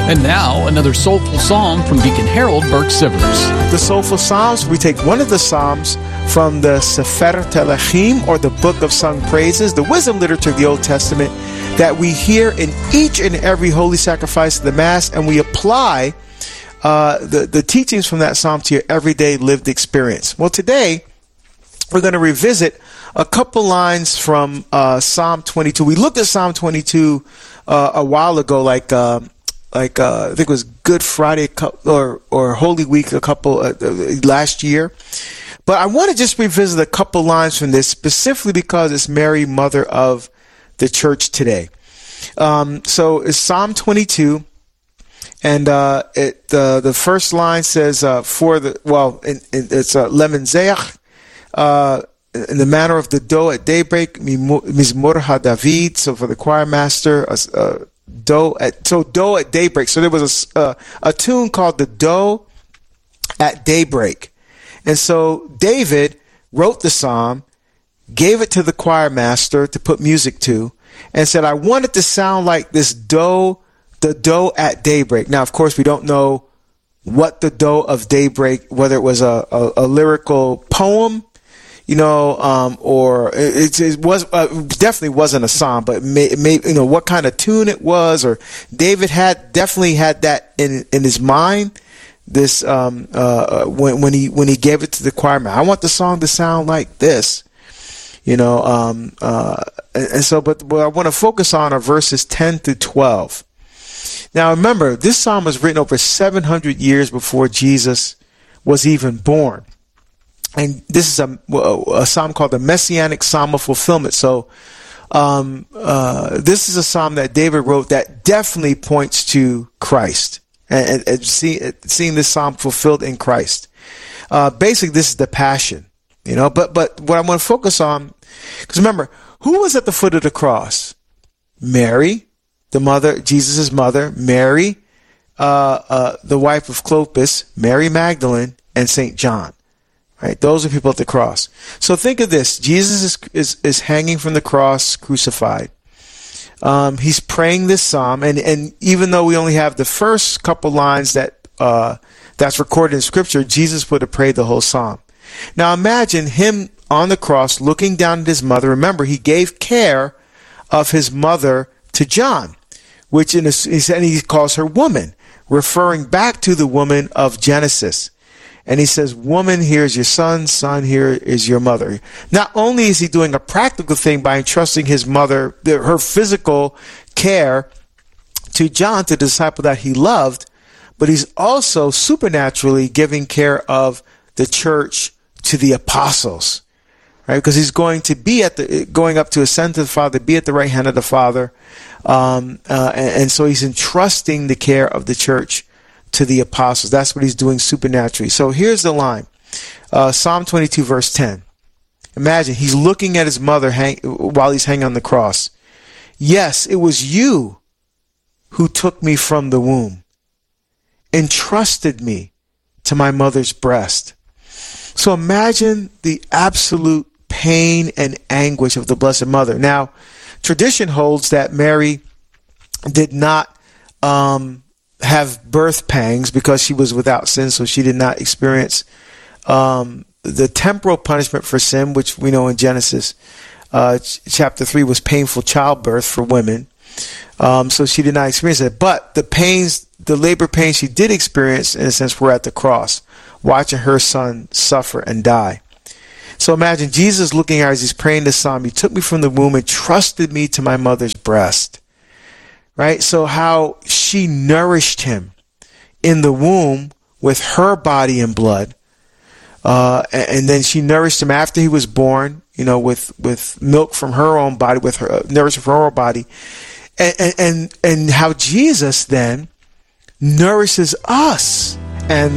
And now, another soulful song from Deacon Harold Burke-Sivers. The Soulful Psalms, we take one of the Psalms from the Sefer Telechim, or the Book of Sung Praises, the wisdom literature of the Old Testament, that we hear in each and every holy sacrifice of the Mass, and we apply the teachings from that Psalm to your everyday lived experience. Well, today, we're going to revisit a couple lines from Psalm 22. We looked at Psalm 22 a while ago, I think it was Good Friday or Holy Week last year. But I want to just revisit a couple lines from this, specifically because it's Mary, Mother of the Church today. So it's Psalm 22, and the first line says, it's Lemenzeach, in the manner of the doe at daybreak, Mizmor HaDavid. So for the choir master, doe at daybreak. So there was a tune called the Doe at Daybreak. And so David wrote the psalm, gave it to the choir master to put music to, and said, I want it to sound like this doe, the doe at daybreak. Now, of course, we don't know what the doe of daybreak, whether it was a lyrical poem, or it was definitely wasn't a psalm, but maybe what kind of tune it was, or David definitely had that in his mind. This when he gave it to the choir man, I want the song to sound like this, and so. But what I want to focus on are verses 10 through 12. Now, remember, this psalm was written over 700 years before Jesus was even born. And this is a psalm called the Messianic Psalm of Fulfillment. So this is a psalm that David wrote that definitely points to Christ and seeing this psalm fulfilled in Christ. Basically, this is the Passion, But what I want to focus on, because remember, who was at the foot of the cross? Mary, the mother, Jesus' mother, Mary, the wife of Clopas, Mary Magdalene, and St. John. Right, those are people at the cross. So think of this: Jesus is hanging from the cross, crucified. He's praying this psalm, and even though we only have the first couple lines that's recorded in Scripture, Jesus would have prayed the whole psalm. Now imagine him on the cross, looking down at his mother. Remember, he gave care of his mother to John, which he calls her woman, referring back to the woman of Genesis. And he says, woman, here's your son here is your mother. Not only is he doing a practical thing by entrusting his mother, her physical care to John, to the disciple that he loved, but he's also supernaturally giving care of the church to the apostles, right? Because he's going to be going up to ascend to the Father, be at the right hand of the Father. And so he's entrusting the care of the church to the apostles. That's what he's doing supernaturally. So here's the line. Psalm 22, verse 10. Imagine he's looking at his mother while he's hanging on the cross. Yes, it was you who took me from the womb, entrusted me to my mother's breast. So imagine the absolute pain and anguish of the Blessed Mother. Now, tradition holds that Mary did not have birth pangs because she was without sin, so she did not experience the temporal punishment for sin, which we know in Genesis chapter 3 was painful childbirth for women. So she did not experience it. But the labor pains she did experience, in a sense, were at the cross, watching her son suffer and die. So imagine Jesus looking at her as he's praying this psalm. He took me from the womb and trusted me to my mother's breast. Right? So how she nourished him in the womb with her body and blood. And then she nourished him after he was born, with milk from her own body, with her nourishment from her own body. And how Jesus then nourishes us. And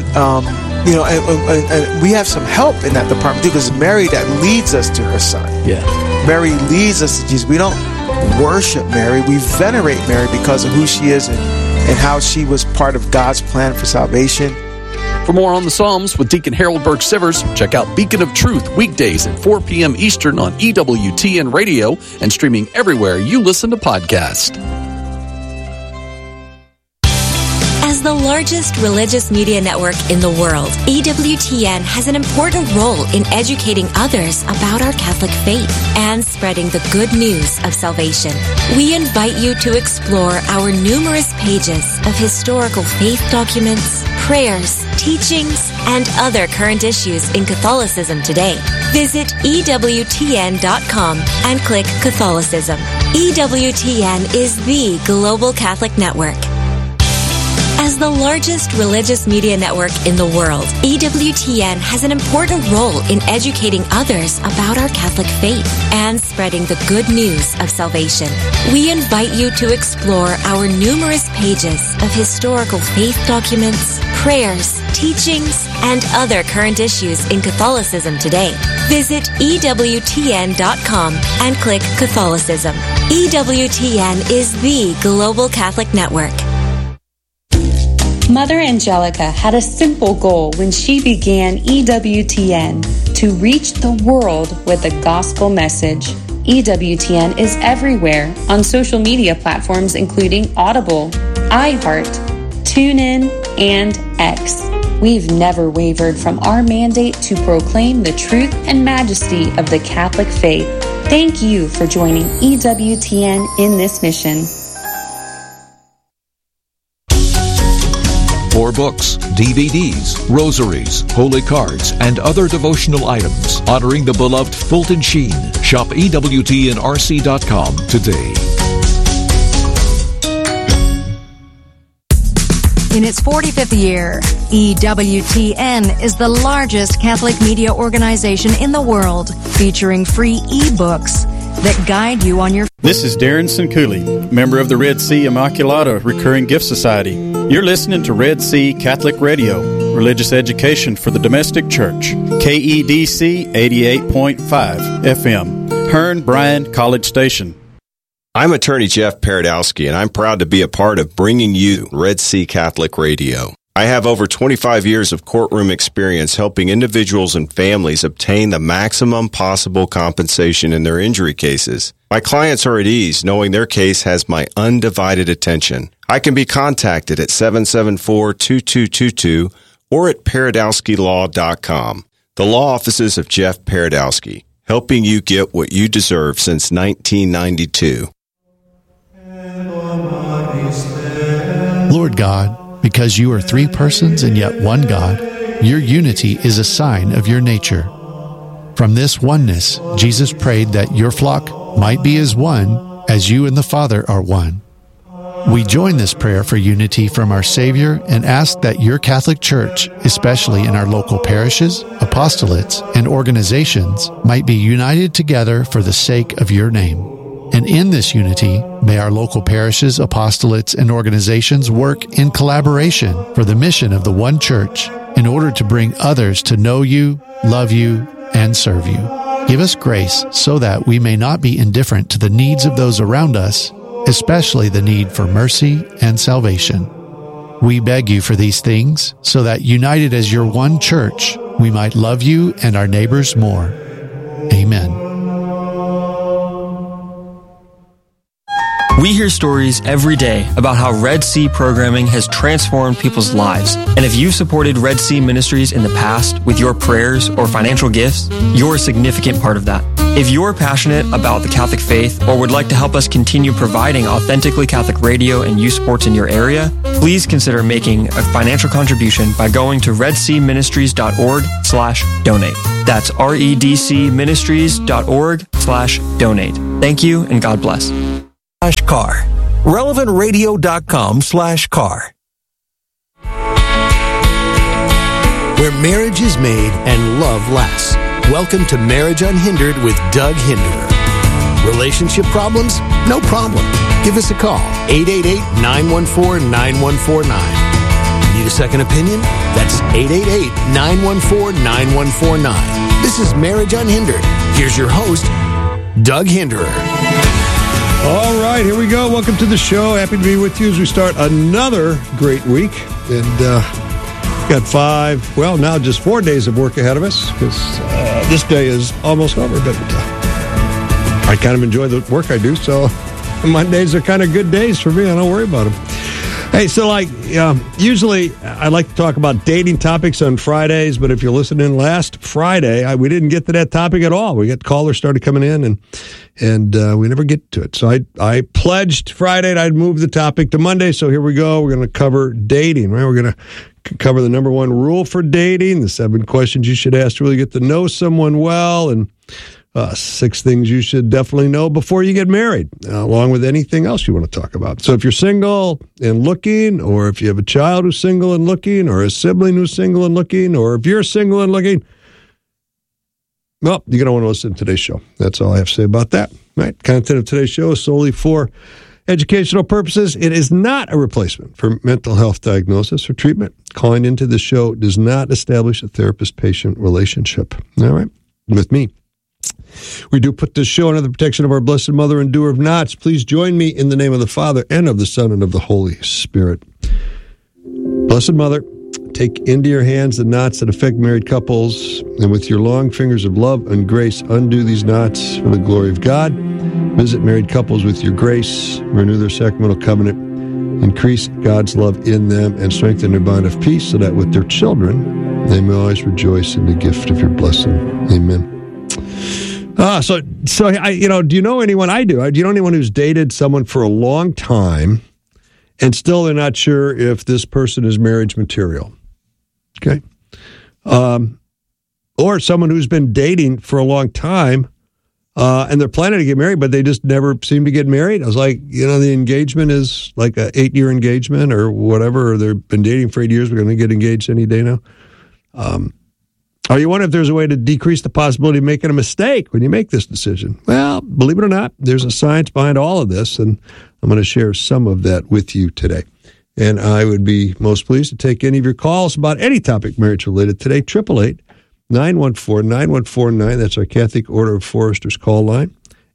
we have some help in that department because Mary that leads us to her son. Yeah. Mary leads us to Jesus. We don't worship Mary. We venerate Mary because of who she is and how she was part of God's plan for salvation. For more on the Psalms with Deacon Harold Burke-Sivers, check out Beacon of Truth weekdays at 4 p.m. Eastern on EWTN Radio and streaming everywhere you listen to podcasts. As the largest religious media network in the world, EWTN has an important role in educating others about our Catholic faith and spreading the good news of salvation. We invite you to explore our numerous pages of historical faith documents, prayers, teachings, and other current issues in Catholicism today. Visit EWTN.com and click Catholicism. EWTN is the global Catholic network. As the largest religious media network in the world, EWTN has an important role in educating others about our Catholic faith and spreading the good news of salvation. We invite you to explore our numerous pages of historical faith documents, prayers, teachings, and other current issues in Catholicism today. Visit EWTN.com and click Catholicism. EWTN is the global Catholic network. Mother Angelica had a simple goal when she began EWTN: to reach the world with the gospel message. EWTN is everywhere on social media platforms including Audible, iHeart, TuneIn, and X. We've never wavered from our mandate to proclaim the truth and majesty of the Catholic faith. Thank you for joining EWTN in this mission. For books, DVDs, rosaries, holy cards, and other devotional items honoring the beloved Fulton Sheen, shop EWTNRC.com today. In its 45th year, EWTN is the largest Catholic media organization in the world, featuring free e-books that guide you on your... This is Darren Sincooley, member of the Red Sea Immaculata Recurring Gift Society. You're listening to Red Sea Catholic Radio, religious education for the domestic church. KEDC 88.5 FM, Hearn Bryan College Station. I'm attorney Jeff Paradowski, and I'm proud to be a part of bringing you Red Sea Catholic Radio. I have over 25 years of courtroom experience helping individuals and families obtain the maximum possible compensation in their injury cases. My clients are at ease knowing their case has my undivided attention. I can be contacted at 774-2222 or at paradowskilaw.com. The law offices of Jeff Paradowski, helping you get what you deserve since 1992. Lord God, because you are three persons and yet one God, your unity is a sign of your nature. From this oneness, Jesus prayed that your flock might be as one, as you and the Father are one. We join this prayer for unity from our Savior and ask that your Catholic Church, especially in our local parishes, apostolates, and organizations, might be united together for the sake of your name. And in this unity, may our local parishes, apostolates, and organizations work in collaboration for the mission of the one church in order to bring others to know you, love you, and serve you. Give us grace so that we may not be indifferent to the needs of those around us, especially the need for mercy and salvation. We beg you for these things so that, united as your one church, we might love you and our neighbors more. Amen. We hear stories every day about how Red Sea programming has transformed people's lives. And if you've supported Red Sea Ministries in the past with your prayers or financial gifts, you're a significant part of that. If you're passionate about the Catholic faith or would like to help us continue providing authentically Catholic radio and youth sports in your area, please consider making a financial contribution by going to redseaministries.org/donate. That's redcministries.org/donate. Thank you and God bless. /car. RelevantRadio.com/car. Where marriage is made and love lasts. Welcome to Marriage Unhindered with Doug Hinderer. Relationship problems? No problem. Give us a call. 888-914-9149. Need a second opinion? That's 888-914-9149. This is Marriage Unhindered. Here's your host, Doug Hinderer. All right, here we go. Welcome to the show. Happy to be with you as we start another great week. And got now just 4 days of work ahead of us because this day is almost over. But I kind of enjoy the work I do, so Mondays are kind of good days for me. I don't worry about them. Hey, so usually I like to talk about dating topics on Fridays, but if you're listening last Friday, we didn't get to that topic at all. We got callers started coming in, and we never get to it. So I pledged Friday that I'd move the topic to Monday, so here we go. We're going to cover dating, right? We're going to cover the number one rule for dating, the 7 questions you should ask to really get to know someone well, and 6 things you should definitely know before you get married, along with anything else you want to talk about. So if you're single and looking, or if you have a child who's single and looking, or a sibling who's single and looking, or if you're single and looking, well, you're going to want to listen to today's show. That's all I have to say about that. Right? Content of today's show is solely for educational purposes. It is not a replacement for mental health diagnosis or treatment. Calling into the show does not establish a therapist-patient relationship. All right? With me. We do put this show under the protection of our Blessed Mother and Doer of Knots. Please join me in the name of the Father, and of the Son, and of the Holy Spirit. Blessed Mother, take into your hands the knots that affect married couples, and with your long fingers of love and grace, undo these knots for the glory of God. Visit married couples with your grace, renew their sacramental covenant, increase God's love in them, and strengthen their bond of peace, so that with their children they may always rejoice in the gift of your blessing. Amen. So do you know anyone? I do. Do you know anyone who's dated someone for a long time and still they're not sure if this person is marriage material? Okay. Or someone who's been dating for a long time and they're planning to get married, but they just never seem to get married. I was like, the engagement is like an 8-year engagement or whatever, or they've been dating for 8 years. We're going to get engaged any day now. Or you wonder if there's a way to decrease the possibility of making a mistake when you make this decision. Well, believe it or not, there's a science behind all of this, and I'm going to share some of that with you today. And I would be most pleased to take any of your calls about any topic marriage-related today. 888-914-9149. That's our Catholic Order of Foresters call line.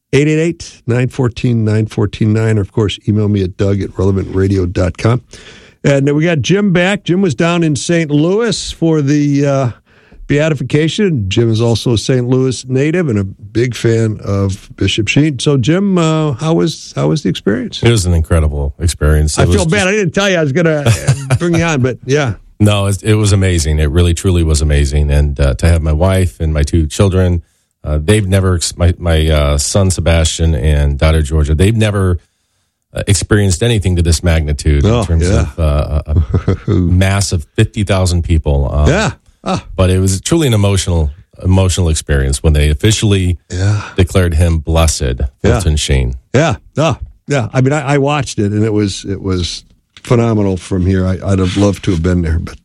888-914-9449. Or, of course, email me at doug@relevantradio.com. And we got Jim back. Jim was down in St. Louis for the beatification. Jim is also a St. Louis native and a big fan of Bishop Sheen. So, Jim, how was the experience? It was an incredible experience. I feel bad. I didn't tell you I was going to bring you on, but yeah. No, it was amazing. It really, truly was amazing. And to have my wife and my 2 children, they've never, my son Sebastian and daughter Georgia, they've never experienced anything to this magnitude in terms of a mass of 50,000 people. But it was truly an emotional experience when they officially declared him blessed, Fulton Sheen. Yeah. I mean, I watched it, and it was phenomenal from here. I'd have loved to have been there, but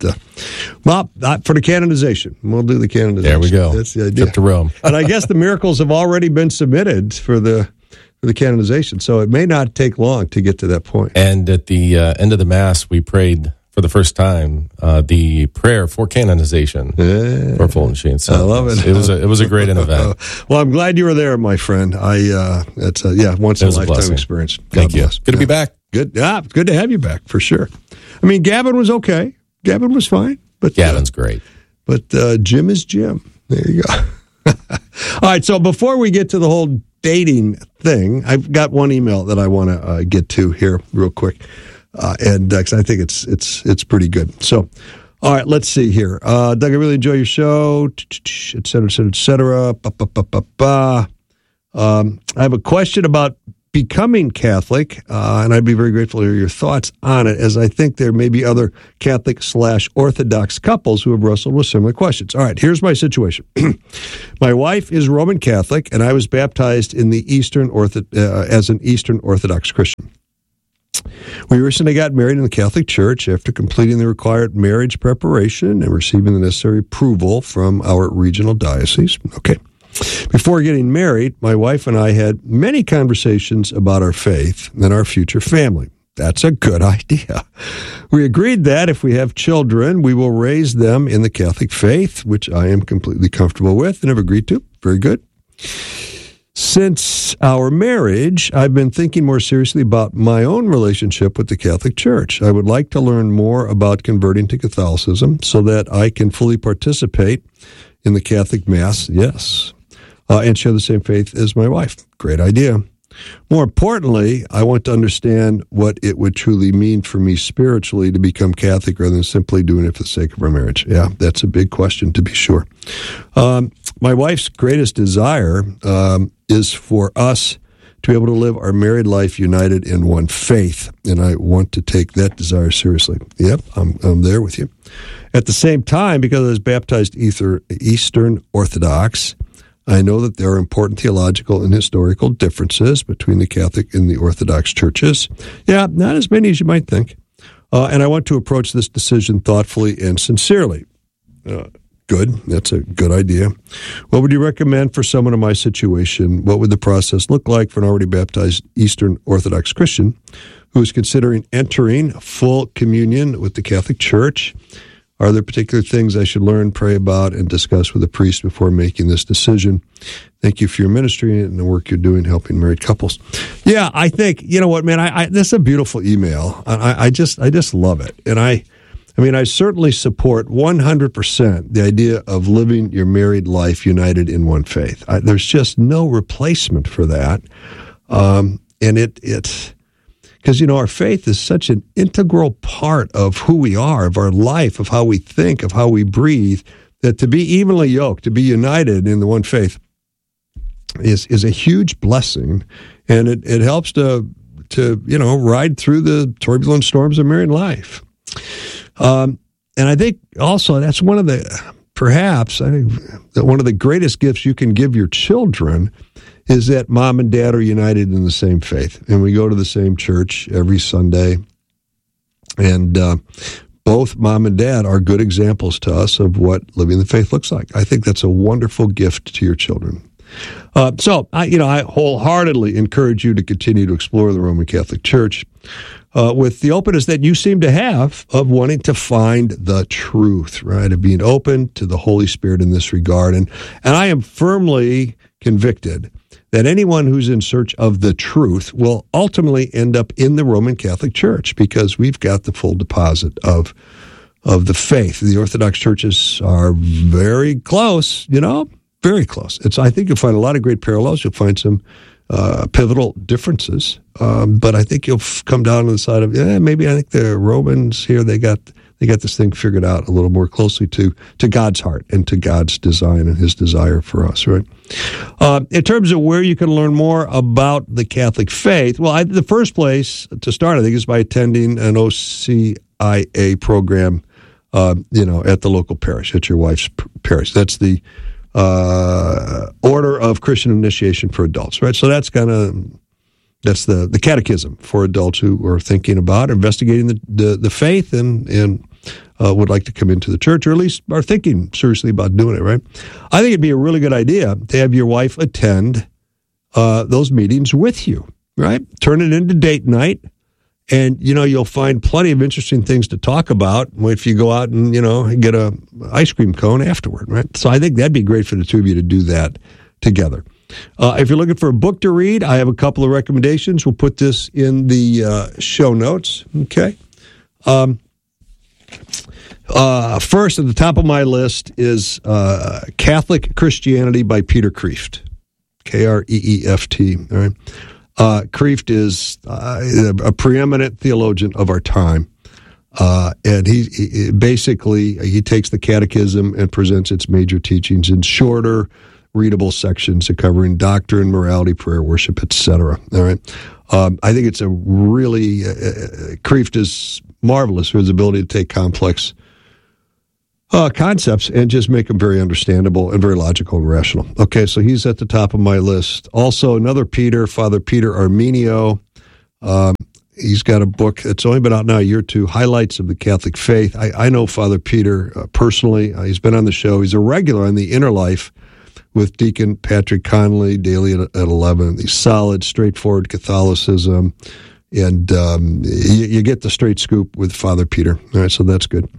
for the canonization, we'll do the canonization. There we go. That's the idea. Trip to Rome. And I guess the miracles have already been submitted for the canonization, so it may not take long to get to that point. And at the end of the Mass, we prayed for the first time the prayer for canonization for Fulton Sheen. So I love it. It was a great event. Well, I'm glad you were there, my friend. It's once in a lifetime experience. Thank you. Good to be back. Good. Good to have you back for sure. I mean, Gavin was okay. Gavin was fine, but Gavin's great. But Jim is Jim. There you go. All right. So before we get to the whole dating thing, I've got one email that I want to get to here real quick. And because I think it's pretty good. So, all right, let's see here. Doug, I really enjoy your show, et cetera, et cetera, et cetera. I have a question about becoming Catholic, and I'd be very grateful to hear your thoughts on it, as I think there may be other Catholic/Orthodox couples who have wrestled with similar questions. All right, here's my situation. My wife is Roman Catholic, and I was baptized in the as an Eastern Orthodox Christian. We recently got married in the Catholic Church after completing the required marriage preparation and receiving the necessary approval from our regional diocese. Okay. Before getting married, my wife and I had many conversations about our faith and our future family. That's a good idea. We agreed that if we have children, we will raise them in the Catholic faith, which I am completely comfortable with and have agreed to. Very good. Since our marriage, I've been thinking more seriously about my own relationship with the Catholic Church. I would like to learn more about converting to Catholicism so that I can fully participate in the Catholic Mass, yes, and share the same faith as my wife. Great idea. More importantly, I want to understand what it would truly mean for me spiritually to become Catholic rather than simply doing it for the sake of our marriage. Yeah, that's a big question, to be sure. My wife's greatest desire is for us to be able to live our married life united in one faith, and I want to take that desire seriously. Yep, I'm there with you. At the same time, because I was baptized Eastern Orthodox, I know that there are important theological and historical differences between the Catholic and the Orthodox churches. Yeah, not as many as you might think. And I want to approach this decision thoughtfully and sincerely. Good. That's a good idea. What would you recommend for someone in my situation? What would the process look like for an already baptized Eastern Orthodox Christian who is considering entering full communion with the Catholic Church? Are there particular things I should learn, pray about, and discuss with a priest before making this decision? Thank you for your ministry and the work you're doing helping married couples. Yeah, I think, you know what, man, this is a beautiful email. I just love it. And I certainly support 100% the idea of living your married life united in one faith. There's just no replacement for that. And it's because, our faith is such an integral part of who we are, of our life, of how we think, of how we breathe, that to be evenly yoked, to be united in the one faith is a huge blessing. And it helps to ride through the turbulent storms of married life. And I think also that's one of the greatest gifts you can give your children is that mom and dad are united in the same faith. And we go to the same church every Sunday. And both mom and dad are good examples to us of what living the faith looks like. I think that's a wonderful gift to your children. So I wholeheartedly encourage you to continue to explore the Roman Catholic Church with the openness that you seem to have of wanting to find the truth, right? Of being open to the Holy Spirit in this regard. And I am firmly convicted that anyone who's in search of the truth will ultimately end up in the Roman Catholic Church because we've got the full deposit of the faith. The Orthodox churches are very close, very close. I think you'll find a lot of great parallels. You'll find some pivotal differences, but I think you'll come down to the side of maybe I think the Romans here they got this thing figured out a little more closely to God's heart and to God's design and His desire for us, right? In terms of where you can learn more about the Catholic faith, well, the first place to start, I think, is by attending an OCIA program, at the local parish, at your wife's parish. That's the Order of Christian Initiation for Adults, right? So that's the catechism for adults who are thinking about investigating the faith and would like to come into the church, or at least are thinking seriously about doing it, right? I think it'd be a really good idea to have your wife attend those meetings with you, right? Turn it into date night, and, you'll find plenty of interesting things to talk about if you go out and, get a ice cream cone afterward, right? So I think that'd be great for the two of you to do that together. If you're looking for a book to read, I have a couple of recommendations. We'll put this in the show notes, okay? First, at the top of my list is Catholic Christianity by Peter Kreeft, Kreeft, all right? Kreeft is a preeminent theologian of our time, and he basically takes the catechism and presents its major teachings in shorter, readable sections covering doctrine, morality, prayer, worship, etc. All right, I think it's a really Kreeft is marvelous for his ability to take complex concepts and just make them very understandable and very logical and rational. Okay, so he's at the top of my list. Also, another Peter, Father Peter Armenio. He's got a book that's only been out now a year or two, Highlights of the Catholic Faith. I know Father Peter personally. He's been on the show. He's a regular on The Inner Life with Deacon Patrick Conley, daily at 11. He's solid, straightforward Catholicism, and you get the straight scoop with Father Peter. All right, so that's good.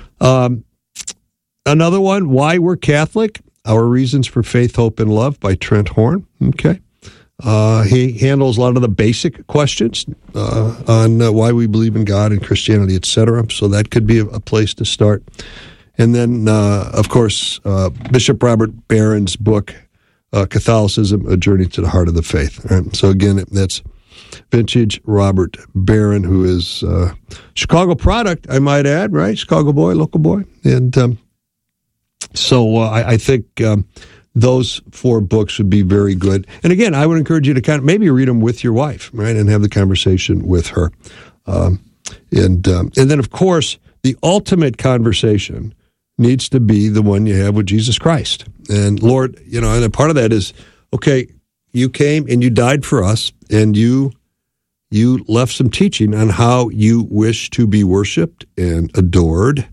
Another one, Why We're Catholic, Our Reasons for Faith, Hope, and Love by Trent Horn. Okay. He handles a lot of the basic questions on why we believe in God and Christianity, etc. So that could be a place to start. And then, of course, Bishop Robert Barron's book, Catholicism, A Journey to the Heart of the Faith. Right? So again, that's Vintage Robert Barron, who is Chicago product, I might add, right? Chicago boy, local boy. And so I think those 4 books would be very good. And again, I would encourage you to kind of maybe read them with your wife, right, and have the conversation with her. And then, of course, the ultimate conversation needs to be the one you have with Jesus Christ. And Lord, and a part of that is, okay, you came and you died for us, and you left some teaching on how you wish to be worshiped and adored,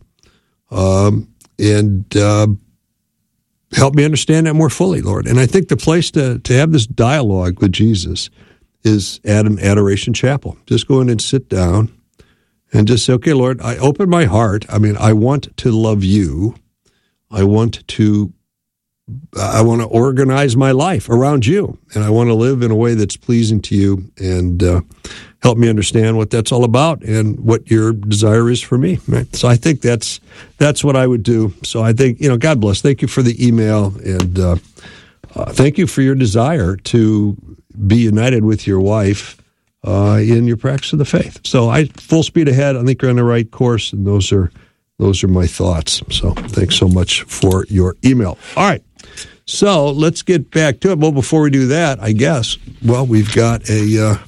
and help me understand that more fully, Lord. And I think the place to have this dialogue with Jesus is at an adoration chapel. Just go in and sit down and just say, okay, Lord, I open my heart. I mean, I want to love you. I want to organize my life around you, and I want to live in a way that's pleasing to you, and help me understand what that's all about and what your desire is for me. Right? So I think that's what I would do. So I think, God bless. Thank you for the email, and thank you for your desire to be united with your wife in your practice of the faith. So full speed ahead. I think you're on the right course, and those are my thoughts. So thanks so much for your email. All right. So let's get back to it. Well, before we do that, I guess, we've got a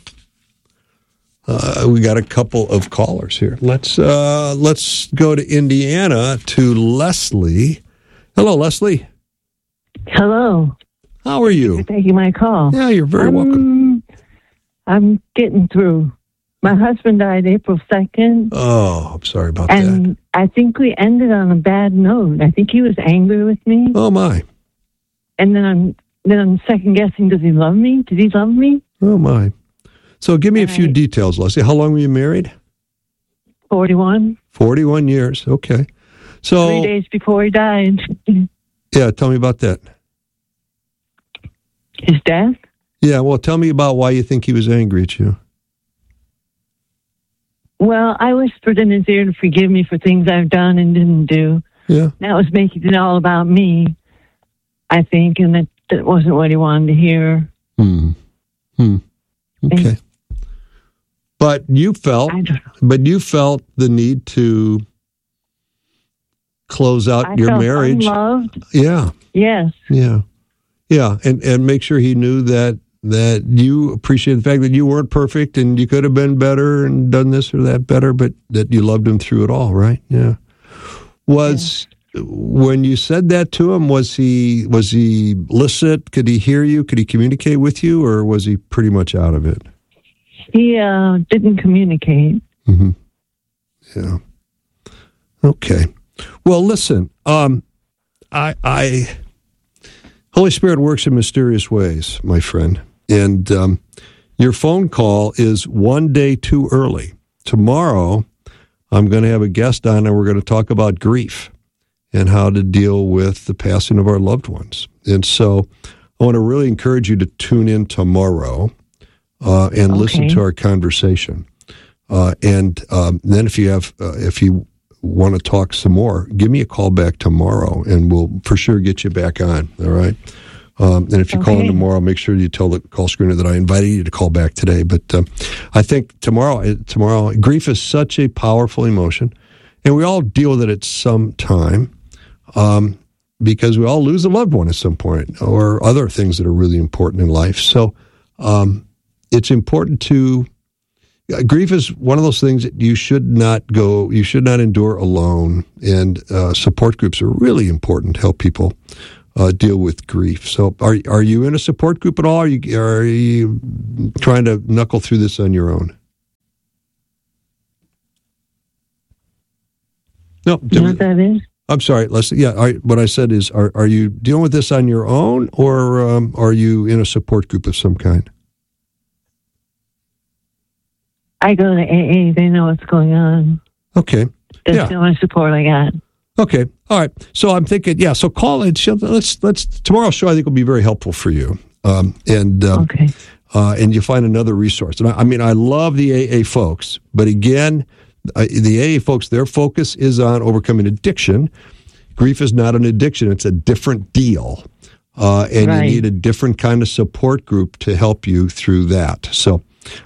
couple of callers here. Let's go to Indiana to Leslie. Hello, Leslie. Hello. How are you? Thank you for taking my call. Yeah, you're very welcome. I'm getting through. My husband died April 2nd. Oh, I'm sorry about that. And I think we ended on a bad note. I think he was angry with me. Oh, my. And then I'm second guessing, does he love me? Did he love me? Oh, my. So give me a few details, Leslie. How long were you married? 41. 41 years. Okay. So 3 days before he died. Yeah, tell me about that. His death? Yeah, well, tell me about why you think he was angry at you. Well, I whispered in his ear to forgive me for things I've done and didn't do. Yeah. That was making it all about me, I think, and that wasn't what he wanted to hear. Okay. But you felt the need to close out your marriage. Unloved. Yeah. Yes. Yeah. Yeah. And make sure he knew that you appreciate the fact that you weren't perfect and you could have been better and done this or that better, but that you loved him through it all, right? Yeah. When you said that to him, was he licit? Could he hear you? Could he communicate with you, or was he pretty much out of it? He didn't communicate. Mm-hmm. Yeah. Okay. Well, listen, Holy Spirit works in mysterious ways, my friend. And your phone call is one day too early. Tomorrow, I'm going to have a guest on, and we're going to talk about grief and how to deal with the passing of our loved ones. And so I want to really encourage you to tune in tomorrow and listen to our conversation. And then if you want to talk some more, give me a call back tomorrow, and we'll for sure get you back on, all right? And if you call in tomorrow, make sure you tell the call screener that I invited you to call back today. But I think tomorrow, grief is such a powerful emotion, and we all deal with it at some time because we all lose a loved one at some point or other things that are really important in life. So it's important to... Grief is one of those things that you should not endure alone, and support groups are really important to help people deal with grief. So are you in a support group at all? Are you trying to knuckle through this on your own? No. You know what that is? I'm sorry, Leslie. Yeah, what I said is, are you dealing with this on your own, or are you in a support group of some kind? I go to AA. They know what's going on. Okay. That's the only support I got. Okay. All right. So I'm thinking, so call it. Let's tomorrow's show I think will be very helpful for you. And you'll find another resource. And I love the AA folks, but again, the AA folks, their focus is on overcoming addiction. Grief is not an addiction. It's a different deal. and you need a different kind of support group to help you through that. So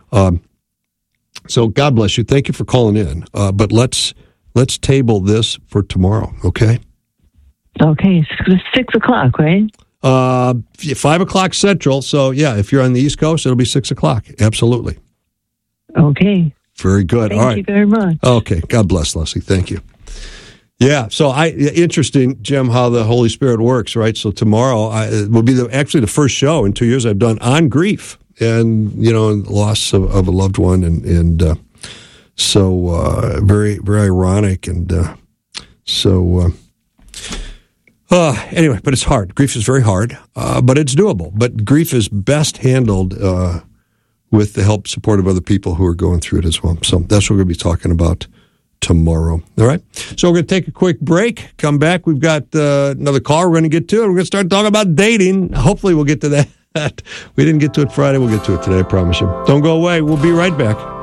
God bless you. Thank you for calling in. But let's table this for tomorrow, okay? Okay, 6 o'clock, right? 5 o'clock Central. So, yeah, if you're on the East Coast, it'll be 6 o'clock. Absolutely. Okay. Very good. Thank All right. you very much. Okay. God bless, Leslie. Thank you. Yeah. So interesting, Jim, how the Holy Spirit works, right? So tomorrow will be actually the first show in 2 years I've done on grief and, loss of a loved one. And so very, very ironic. And anyway, but it's hard. Grief is very hard, but it's doable. But grief is best handled with the help, support of other people who are going through it as well. So that's what we're going to be talking about tomorrow. All right. So we're going to take a quick break. Come back. We've got another call we're going to get to, and we're going to start talking about dating. Hopefully we'll get to that. We didn't get to it Friday. We'll get to it today, I promise you. Don't go away. We'll be right back.